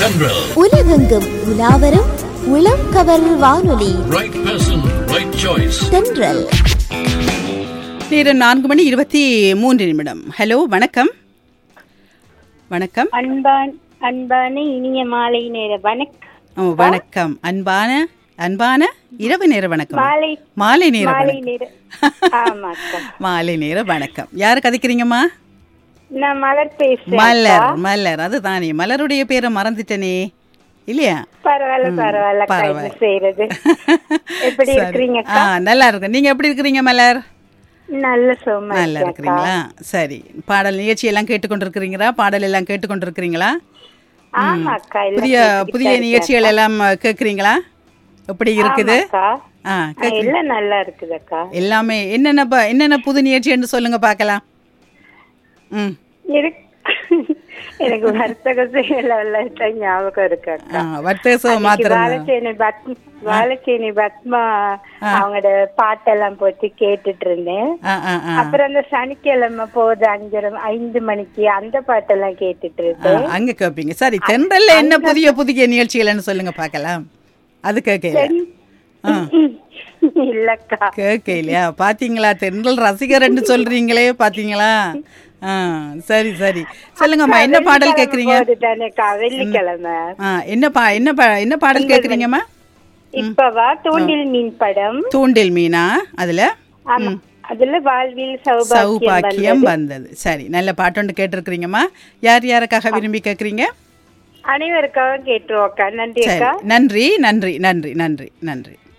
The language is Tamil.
உலகெங்கும் உலாவரும் உளம் கவர் வானொலி. Right person, right choice. தென்றல். நேரம் 4:23. ஹலோ, வணக்கம். வணக்கம். அன்பான இனிய மாலை நேர வணக்கம். ஓ, வணக்கம். அன்பான இரவு நேர வணக்கம். மாலை நேர மாலை நேர வணக்கம். யாரு கதைக்கிறீங்கம்மா? நான் மலர் பேசுறேன். மலர் அதுதானே. மலருடைய பேரை மறந்துட்டனே இல்லையா? பரவாயில்ல செய்யறது. எப்படி இருக்கீங்க? நல்லா இருக்கு. நீங்க எப்படி இருக்கிறீங்க மலர்? நல்லா இருக்கிறீங்களா? சரி, பாடல் நிகழ்ச்சி எல்லாம் கேட்டுக்கொண்டிருக்கிறீங்களா? பாடல் எல்லாம் கேட்டுக்கொண்டிருக்கிறீங்களா? புதிய புதிய நிகழ்ச்சிகள் எல்லாம் எப்படி இருக்குது? எல்லாம் நல்லா இருக்குதுக்கா. எல்லாமே என்னென்ன புது நிகழ்ச்சி என்று சொல்லுங்க பார்க்கலாம். எனக்கு வர்த்தக செயலாம் ஞாபகம் இருக்கா? வர்த்தக மாத்திரம் வாழைச்சேனி பத்மா அவங்களோட பாட்டெல்லாம் போட்டு கேட்டுட்டு இருந்தேன். அப்புறம் அந்த சனிக்கிழமை போது 5 மணிக்கு அந்த பாட்டெல்லாம் கேட்டுட்டு இருக்கேன். அங்க கேப்பீங்க. சரி, தென்றல்ல என்ன புதிய புதிய நிகழ்ச்சிகள்னு சொல்லுங்க பார்க்கலாம். அது கேட்கல இல்லக்கா? கேட்கலையா? பாத்தீங்களா, தென்றல் ரசிகர்ன்னு சொல்றீங்களே, பாத்தீங்களா? சரி சரி, சொல்லுங்கம்மா, என்ன பாடல் கேக்குறீங்க? வெள்ளிக்கிழமை என்ன பாடல் கேக்குறீங்கம்மா? இப்பவா தூண்டில் மீன் படம். தூண்டில் மீனா? அதுல வாழ்வில் சௌபாக்கியம் வந்தது. சரி, நல்ல பாட்டு கேட்டிருக்கிறீங்கம்மா. யாருக்காக விரும்பி கேக்குறீங்க? அனைவருக்காக கேட்டுருவோக்கா. நன்றி. நன்றி நன்றி நன்றி நன்றி நன்றி.